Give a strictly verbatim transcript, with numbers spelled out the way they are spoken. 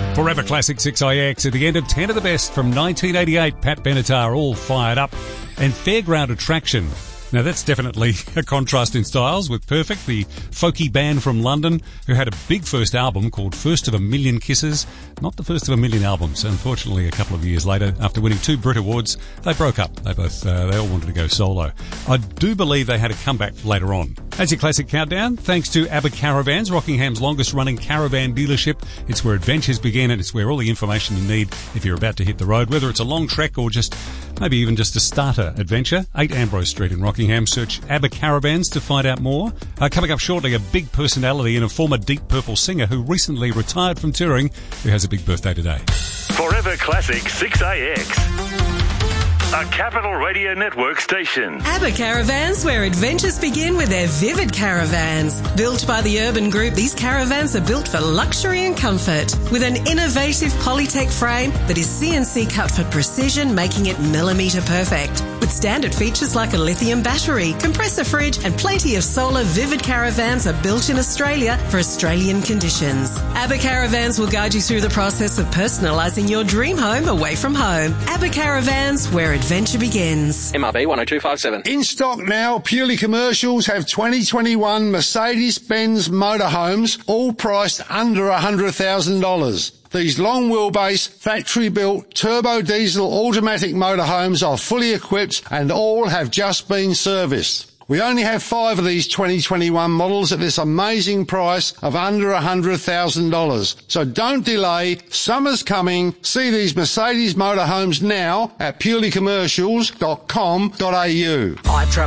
Forever Classic six I X at the end of ten of the best from nineteen eighty-eight. Pat Benatar all fired up. And Fairground Attraction. Now that's definitely a contrast in styles with Perfect, the folky band from London who had a big first album called First of a Million Kisses. Not the first of a million albums. Unfortunately, a couple of years later, after winning two Brit Awards, they broke up. They both, uh, they all wanted to go solo. I do believe they had a comeback later on. As your classic countdown, thanks to ABBA Caravans, Rockingham's longest running caravan dealership. It's where adventures begin and it's where all the information you need if you're about to hit the road, whether it's a long trek or just maybe even just a starter adventure. eight Ambrose Street in Rockingham. Search ABBA Caravans to find out more. Uh, coming up shortly, a big personality and a former Deep Purple singer who recently retired from touring, who has a big birthday today. Forever Classic six A X. A Capital Radio Network station. ABBA Caravans, where adventures begin with their vivid caravans. Built by the Urban Group, these caravans are built for luxury and comfort. With an innovative Polytech frame that is C N C cut for precision, making it millimetre perfect. With standard features like a lithium battery, compressor fridge and plenty of solar, Vivid Caravans are built in Australia for Australian conditions. ABBA Caravans will guide you through the process of personalising your dream home away from home. ABBA Caravans, where adventure begins. M R B one oh two five seven. In stock now, Purely Commercials have twenty twenty-one Mercedes-Benz motorhomes, all priced under one hundred thousand dollars. These long wheelbase, factory-built, turbo diesel automatic motorhomes are fully equipped and all have just been serviced. We only have five of these twenty twenty-one models at this amazing price of under one hundred thousand dollars. So don't delay. Summer's coming. See these Mercedes motorhomes now at purely commercials dot com dot a u. I travel